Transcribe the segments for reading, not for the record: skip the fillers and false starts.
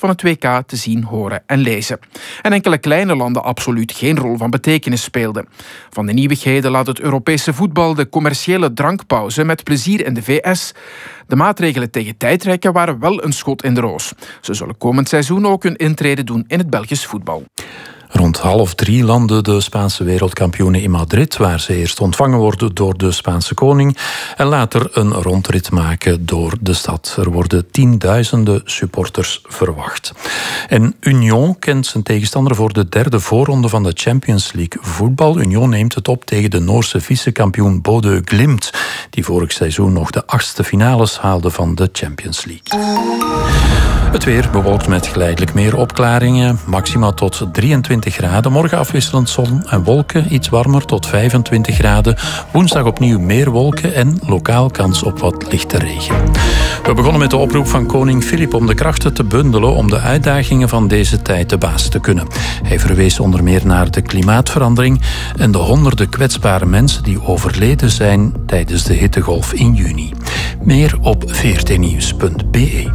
van het WK te zien, horen en lezen. En enkele kleine landen absoluut geen rol van betekenis speelden. Van de nieuwigheden laat het Europese voetbal de commerciële drankpauze met plezier in de VS. De maatregelen tegen tijdrekken waren wel een schot in de roos. Ze zullen komend seizoen ook hun intrede doen in het Belgisch voetbal. Rond 2:30 landen de Spaanse wereldkampioenen in Madrid, waar ze eerst ontvangen worden door de Spaanse koning en later een rondrit maken door de stad. Er worden tienduizenden supporters verwacht. En Union kent zijn tegenstander voor de derde voorronde van de Champions League voetbal. Union neemt het op tegen de Noorse vicekampioen Bodø Glimt, die vorig seizoen nog de 8e finales haalde van de Champions League. Het weer bewolkt met geleidelijk meer opklaringen. Maxima tot 23 graden. Morgen afwisselend zon en wolken. Iets warmer tot 25 graden. Woensdag opnieuw meer wolken en lokaal kans op wat lichte regen. We begonnen met de oproep van koning Filip om de krachten te bundelen om de uitdagingen van deze tijd te baas te kunnen. Hij verwees onder meer naar de klimaatverandering en de honderden kwetsbare mensen die overleden zijn tijdens de hittegolf in juni. Meer op vrtnieuws.be.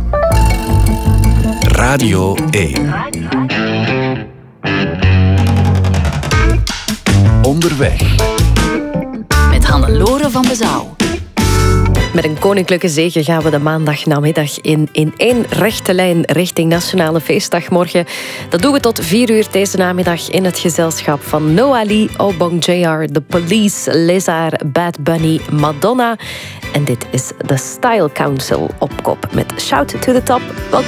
Radio 1. Onderweg. Met Hannelore van Bezouw. Met een koninklijke zege gaan we de maandagnamiddag in één rechte lijn richting Nationale Feestdag morgen. Dat doen we tot 4 uur deze namiddag in het gezelschap van Noah Lee, Obong JR, The Police, Lézard, Bad Bunny, Madonna. En dit is The Style Council op kop met Shout to the Top. Welkom.